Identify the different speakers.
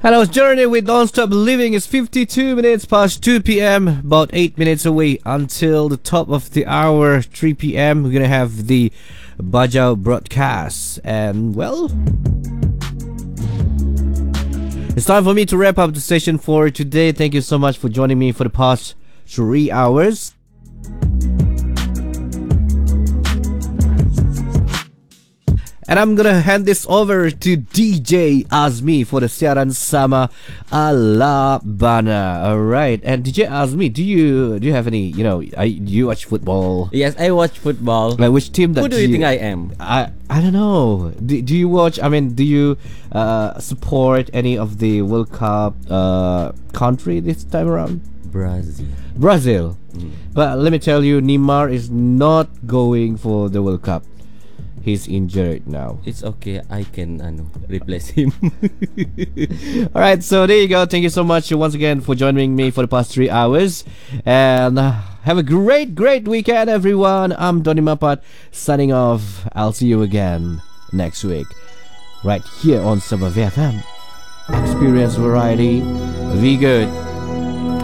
Speaker 1: Hello, Journey with Non-Stop Living is 52 minutes past 2 p.m. About 8 minutes away until the top of the hour, 3 p.m. We're gonna have the Bajau broadcast. And, well, it's time for me to wrap up the session for today. Thank you so much for joining me for the past 3 hours. And I'm gonna hand this over to DJ Azmi for the siaran sama ala bana. Alright, and DJ Azmi, do you have any, do you watch football?
Speaker 2: Yes, I watch football.
Speaker 1: Like which team that
Speaker 2: Who do you think I am?
Speaker 1: I don't know. Do you watch, do you support any of the World Cup country this time around? Brazil. But let me tell you, Neymar is not going for the World Cup. He's injured now.
Speaker 2: It's okay, I can replace him.
Speaker 1: Alright, so there you go. Thank you so much once again for joining me for the past 3 hours. And have a great weekend, everyone. I'm Donny Mapat signing off. I'll see you again next week, right here on Sabah FM. Experience variety. Be good.